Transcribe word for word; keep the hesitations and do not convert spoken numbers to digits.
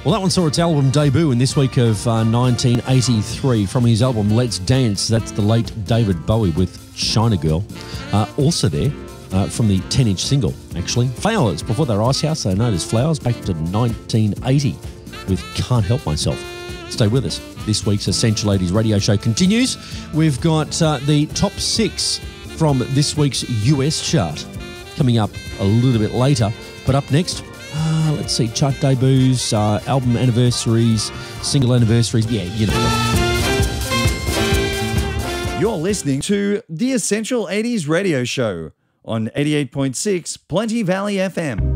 Well, that one saw its album debut in this week of uh, nineteen eighty-three from his album Let's Dance. That's the late David Bowie with China Girl. Uh, also there uh, from the ten-inch single, actually. Flowers. Before they were Icehouse, they were known as Flowers, back to nineteen eighty with Can't Help Myself. Stay with us. This week's Essential eighties radio show continues. We've got uh, the top six from this week's U S chart coming up a little bit later. But up next, uh, let's see, chart debuts, uh, album anniversaries, single anniversaries. Yeah, you know. You're listening to the Essential eighties radio show on eighty-eight point six Plenty Valley F M.